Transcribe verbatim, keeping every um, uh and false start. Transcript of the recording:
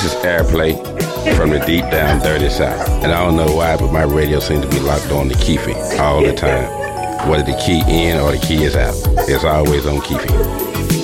This is Airplay from the deep down dirty south. And I don't know why, but my radio seems to be locked on to Keefe all the time. Whether the key in or the key is out, it's always on Keefe.